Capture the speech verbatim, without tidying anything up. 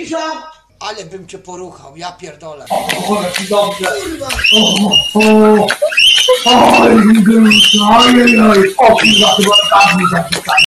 Cisza! Ale bym cię poruchał, ja pierdolę. O, ci dobrze. Kurwa! O, o, oj, oj, oj, o, kurwa, chyba tak mi zapisać.